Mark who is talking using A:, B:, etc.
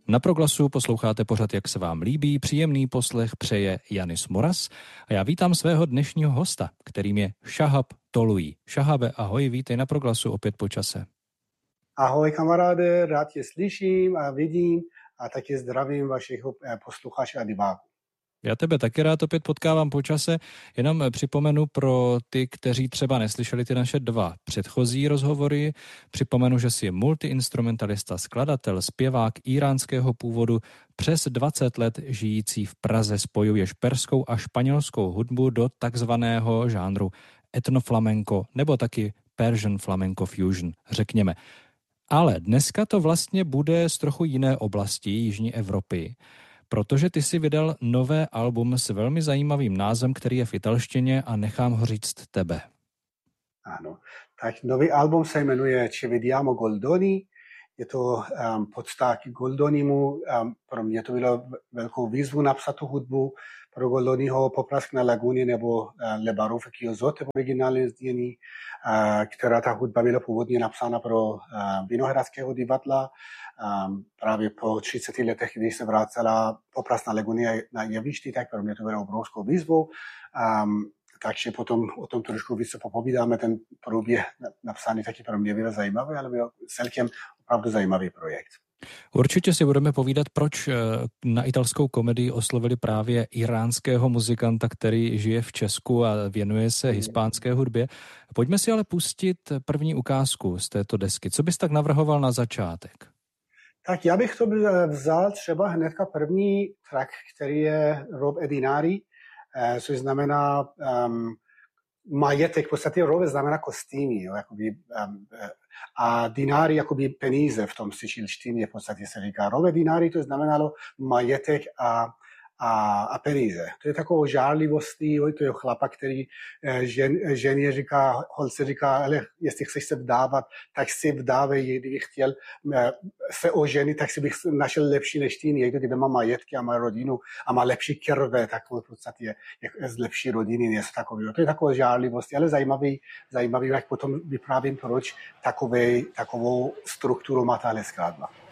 A: Na Proglasu posloucháte pořad, jak se vám líbí. Příjemný poslech přeje Janis Moras a já vítám svého dnešního hosta, kterým je Shahab Tolují. Shahabe, ahoj, vítej na Proglasu opět po čase.
B: Ahoj kamaráde, rád tě slyším a vidím a taky zdravím vašich posluchačů a diváků.
A: Já tebe taky rád opět potkávám po čase, jenom připomenu pro ty, kteří třeba neslyšeli ty naše dva předchozí rozhovory, připomenu, že jsi multiinstrumentalista, skladatel, zpěvák iránského původu, přes 20 let žijící v Praze, spojuješ perskou a španělskou hudbu do takzvaného žánru etnoflamenco nebo taky Persian flamenco fusion, řekněme. Ale dneska to vlastně bude z trochu jiné oblasti Jižní Evropy, protože ty si vydal nové album s velmi zajímavým názvem, který je v italštině a nechám ho říct tebe.
B: Ano, tak nový album se jmenuje Ci vediamo Goldoni. Je to podsta k Goldonimu. Pro mě to bylo velkou výzvu napsat tu hudbu pro Goldoniho Poprask na laguně nebo Le Barou v Chiozot v originálním znění, která ta hudba byla původně napsána pro Vinohradského divadla. Právě po 30 letech, když se vrátila Poprask na laguně na jevišti, tak pro mě to bylo obrovskou výzvou. Takže potom o tom trošku více popovídáme. Ten průběh napsaný taky pro mě byl zajímavý, ale byl celkem opravdu zajímavý projekt.
A: Určitě si budeme povídat, proč na italskou komedii oslovili právě iránského muzikanta, který žije v Česku a věnuje se hispánské hudbě. Pojďme si ale pustit první ukázku z této desky. Co bys tak navrhoval na začátek?
B: Tak já bych to vzal třeba hnedka první track, který je Rob e Dinari, což znamená majetek, v podstatě Rob znamená kostýmy, jo, jakoby, a dinari jakoby peníze v tom sicilštině v podstatě se říká. Rob e Dinari to znamenalo majetek a peníze. To je takovou žárlivostí, to je chlapa, který ženě říká, holce říká, ale jestli chceš se vdávat, tak si vdávej, kdybych chtěl se oženit, tak si bych našel lepší než ty, někdo, kde má majetky a má rodinu a má lepší krve, tak v podstatě z lepší rodiny, něco takového. To je takovou žárlivost, ale zajímavý, jak potom vyprávím, proč takovou strukturu má tahle skladba.